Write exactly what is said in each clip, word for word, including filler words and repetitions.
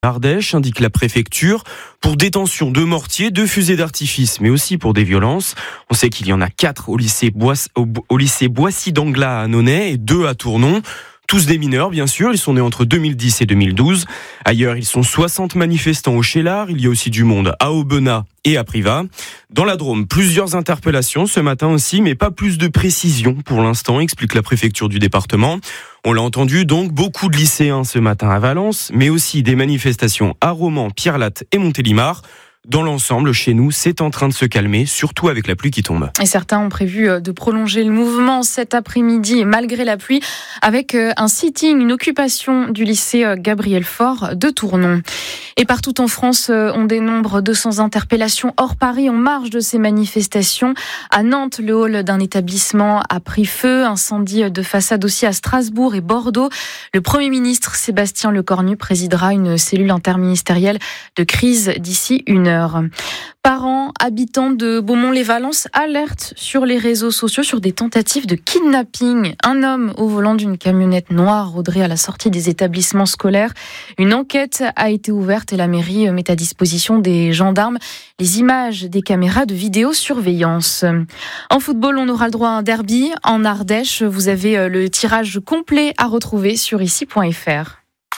Ardèche, indique la préfecture, pour détention de mortiers, de fusées d'artifice, mais aussi pour des violences. On sait qu'il y en a quatre au lycée, Bois- au, au lycée Boissy-d'Anglas à Annonay et deux à Tournon. Tous des mineurs, bien sûr, ils sont nés entre deux mille dix et deux mille douze. Ailleurs, ils sont soixante manifestants au Cheylard, il y a aussi du monde à Aubenas et à Privas. Dans la Drôme, plusieurs interpellations ce matin aussi, mais pas plus de précision pour l'instant, explique la préfecture du département. On l'a entendu, donc, beaucoup de lycéens ce matin à Valence, mais aussi des manifestations à Romans, Pierrelatte et Montélimar. Dans l'ensemble, chez nous, c'est en train de se calmer, surtout avec la pluie qui tombe. Et certains ont prévu de prolonger le mouvement cet après-midi, malgré la pluie, avec un sitting, une occupation du lycée Gabriel Faure de Tournon. Et partout en France, on dénombre deux cents interpellations hors Paris en marge de ces manifestations. À Nantes, le hall d'un établissement a pris feu, incendie de façade aussi à Strasbourg et Bordeaux. Le Premier ministre Sébastien Lecornu présidera une cellule interministérielle de crise d'ici une heure. Parents, habitants de Beaumont-les-Valences alertent sur les réseaux sociaux sur des tentatives de kidnapping. Un homme au volant d'une camionnette noire rôderait à la sortie des établissements scolaires. Une enquête a été ouverte et la mairie met à disposition des gendarmes les images des caméras de vidéosurveillance. En football, on aura le droit à un derby en Ardèche. Vous avez le tirage complet à retrouver sur ici point f r.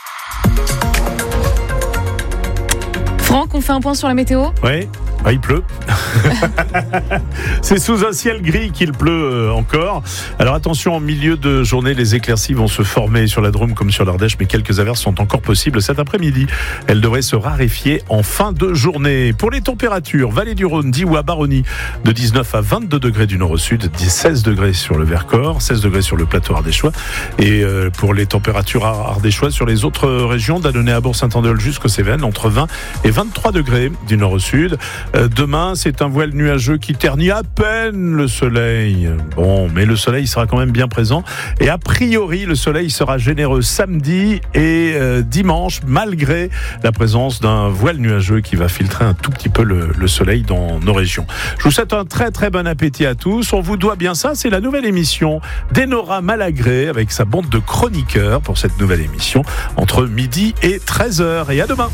Franck, on fait un point sur la météo ? Oui, ah, il pleut. C'est sous un ciel gris qu'il pleut encore. Alors attention, en milieu de journée, les éclaircies vont se former sur la Drôme comme sur l'Ardèche, mais quelques averses sont encore possibles cet après-midi. Elles devraient se raréfier en fin de journée. Pour les températures, Vallée du Rhône, Diwa, Baronnie, de dix-neuf à vingt-deux degrés du nord au sud, seize degrés sur le Vercors, seize degrés sur le plateau ardéchois. Et pour les températures ardéchoises sur les autres régions, d'Annonay à Bourg-Saint-Andéol jusqu'aux Cévennes, entre vingt et vingt-trois degrés du nord au sud. Demain, c'est un voile nuageux qui ternit à peine le soleil. Bon, mais le soleil sera quand même bien présent. Et a priori, le soleil sera généreux samedi et euh, dimanche, malgré la présence d'un voile nuageux qui va filtrer un tout petit peu le, le soleil dans nos régions. Je vous souhaite un très très bon appétit à tous. On vous doit bien ça. C'est la nouvelle émission d'Enora Malagré avec sa bande de chroniqueurs pour cette nouvelle émission entre midi et treize heures. Et à demain.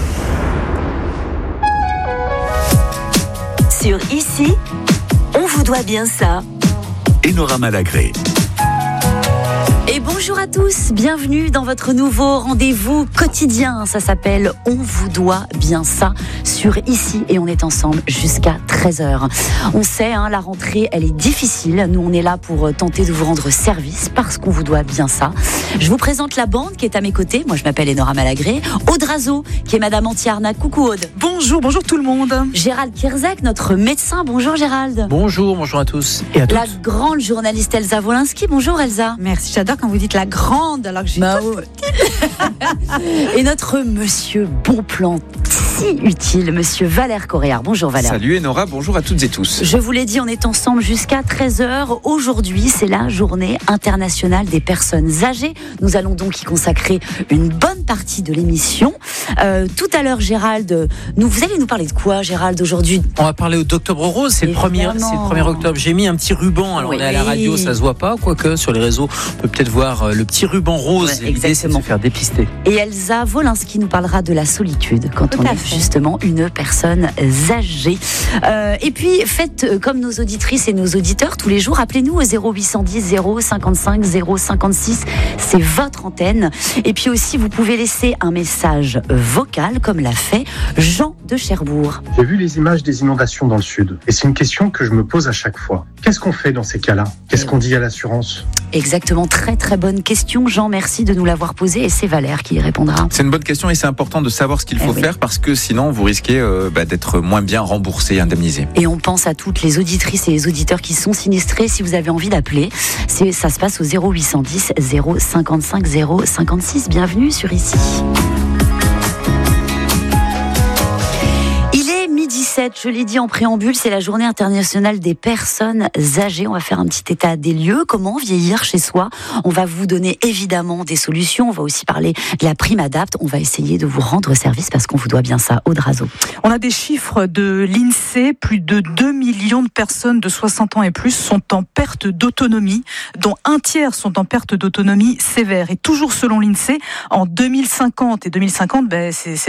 Sur Ici, on vous doit bien ça. Enora Malagré. Et bonjour à tous, bienvenue dans votre nouveau rendez-vous quotidien. Ça s'appelle On vous doit bien ça sur Ici et on est ensemble jusqu'à treize heures. On sait, hein, la rentrée, elle est difficile. Nous, on est là pour tenter de vous rendre service parce qu'on vous doit bien ça. Je vous présente la bande qui est à mes côtés. Moi, je m'appelle Enora Malagré. Aude Razo, qui est Madame Antiarnac. Coucou Aude. Bonjour, bonjour tout le monde. Gérald Kierzek, notre médecin. Bonjour Gérald. Bonjour, bonjour à tous et à toutes. La grande journaliste Elsa Wolinski. Bonjour Elsa. Merci, j'adore quand vous dites la grande alors que j'ai bah, oh. Et notre monsieur bon plan si utile, monsieur Valère Coréard. Bonjour Valère. Salut Enora, bonjour à toutes et tous. Je vous l'ai dit, on est ensemble jusqu'à treize heures. Aujourd'hui, c'est la journée internationale des personnes âgées. Nous allons donc y consacrer une bonne partie de l'émission. Euh, tout à l'heure, Gérald, nous, vous allez nous parler de quoi, Gérald, aujourd'hui ? On va parler d'Octobre Rose, c'est le, premier, c'est le premier octobre. J'ai mis un petit ruban, alors oui. On est à la radio, ça se voit pas, quoique sur les réseaux, on peut peut-être voir le petit ruban rose. Ouais, l'idée, c'est de se faire dépister. Et Elsa Wolinski nous parlera de la solitude quand tout on est fait. Justement une personne âgée. Euh, et puis, faites comme nos auditrices et nos auditeurs tous les jours. Appelez-nous au zéro huit cent dix zéro cinquante-cinq zéro cinquante-six. C'est votre antenne. Et puis aussi, vous pouvez laisser un message vocal, comme l'a fait Jean de Cherbourg. J'ai vu les images des inondations dans le sud. Et c'est une question que je me pose à chaque fois. Qu'est-ce qu'on fait dans ces cas-là ? Qu'est-ce qu'on dit à l'assurance ? Exactement, très très bonne question. Jean, merci de nous l'avoir posée et c'est Valère qui y répondra. C'est une bonne question et c'est important de savoir ce qu'il faut eh oui. faire parce que sinon vous risquez euh, bah, d'être moins bien remboursé, indemnisé. Et on pense à toutes les auditrices et les auditeurs qui sont sinistrés. Si vous avez envie d'appeler, c'est, ça se passe au zéro huit cent dix zéro cinquante-cinq zéro cinquante-six. Bienvenue sur Ici. dix-sept, je l'ai dit en préambule, c'est la journée internationale des personnes âgées. On va faire un petit état des lieux. Comment vieillir chez soi ? On va vous donner évidemment des solutions. On va aussi parler de la prime Adapt. On va essayer de vous rendre service parce qu'on vous doit bien ça. Aude Razo. On a des chiffres de l'INSEE. Plus de deux millions de personnes de soixante ans et plus sont en perte d'autonomie, dont un tiers sont en perte d'autonomie sévère. Et toujours selon l'INSEE, en deux mille cinquante et deux mille cinquante, ben, c'est, c'est